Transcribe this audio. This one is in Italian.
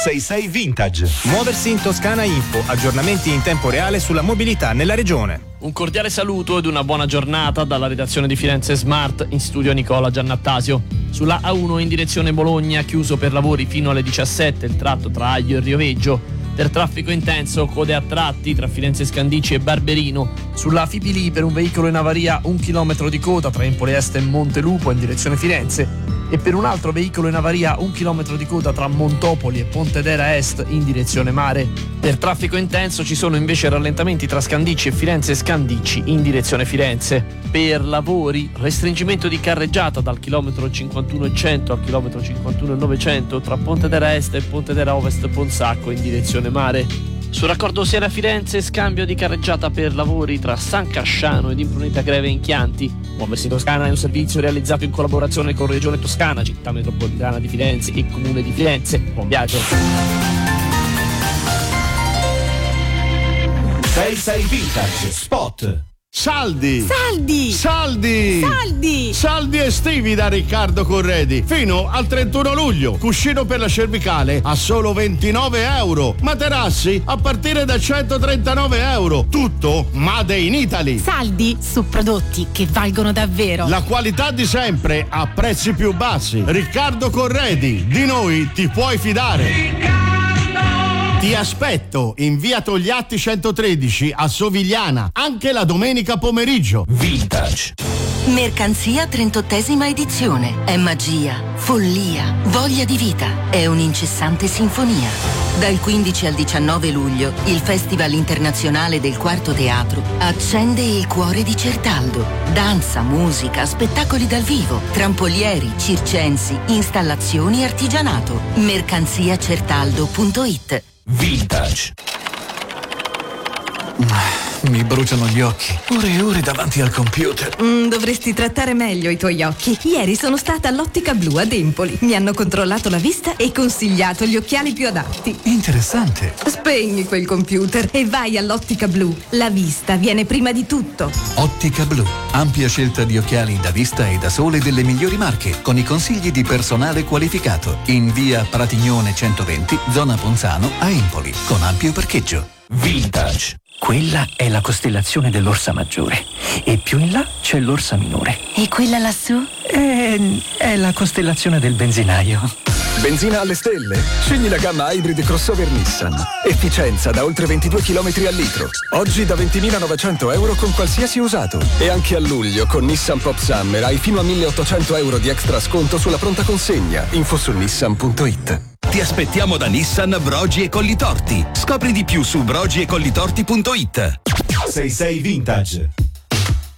66 Vintage. Muoversi in Toscana Info, aggiornamenti in tempo reale sulla mobilità nella regione. Un cordiale saluto ed una buona giornata dalla redazione di Firenze Smart, in studio Nicola Giannattasio. Sulla A1 in direzione Bologna, chiuso per lavori fino alle 17 il tratto tra Aglio e Rioveggio. Per traffico intenso, code a tratti tra Firenze Scandicci e Barberino. Sulla Fipili per un veicolo in avaria 1 chilometro di coda tra Empoli Est e Montelupo in direzione Firenze. E per un altro veicolo in avaria 1 chilometro di coda tra Montopoli e Pontedera Est in direzione mare. Per traffico intenso ci sono invece rallentamenti tra Scandicci e Firenze Scandicci in direzione Firenze. Per lavori, restringimento di carreggiata dal chilometro 51,100 al chilometro 51,900 tra Pontedera Est e Pontedera Ovest Ponsacco in direzione mare. Sul raccordo Siena-Firenze, scambio di carreggiata per lavori tra San Casciano ed Impruneta Greve in Chianti. Muoversi in Toscana è un servizio realizzato in collaborazione con Regione Toscana, Città Metropolitana di Firenze e Comune di Firenze. Buon viaggio! 66 Vintage Spot. Saldi! Saldi! Saldi! Saldi! Saldi estivi da Riccardo Corredi fino al 31 luglio. Cuscino per la cervicale a solo 29 euro. Materassi a partire da 139 euro. Tutto made in Italy. Saldi su prodotti che valgono davvero. La qualità di sempre a prezzi più bassi. Riccardo Corredi, di noi ti puoi fidare. Ti aspetto in via Togliatti 113 a Sovigliana, anche la domenica pomeriggio. Vintage. Mercanzia 38ª edizione. È magia, follia, voglia di vita. È un'incessante sinfonia. Dal 15 al 19 luglio, il Festival Internazionale del Quarto Teatro accende il cuore di Certaldo. Danza, musica, spettacoli dal vivo, trampolieri, circensi, installazioni e artigianato. Mercanziacertaldo.it. Vintage. Mi bruciano gli occhi. Ore e ore davanti al computer. Dovresti trattare meglio i tuoi occhi. Ieri sono stata all'Ottica Blu ad Empoli. Mi hanno controllato la vista e consigliato gli occhiali più adatti. Interessante. Spegni quel computer e vai all'Ottica Blu. La vista viene prima di tutto. Ottica Blu. Ampia scelta di occhiali da vista e da sole delle migliori marche, con i consigli di personale qualificato. In via Pratignone 120, zona Ponzano, a Empoli, con ampio parcheggio. Vintage. Quella è la costellazione dell'Orsa Maggiore e più in là c'è l'Orsa Minore. E quella lassù? È la costellazione del benzinaio. Benzina alle stelle? Scegli la gamma Hybrid Crossover Nissan. Efficienza da oltre 22 km al litro. Oggi da 20.900 euro con qualsiasi usato. E anche a luglio con Nissan Pop Summer hai fino a 1.800 euro di extra sconto sulla pronta consegna. Info su nissan.it. Ti aspettiamo da Nissan Brogi e Collitorti. Scopri di più su brogiecollitorti.it. 66 Vintage.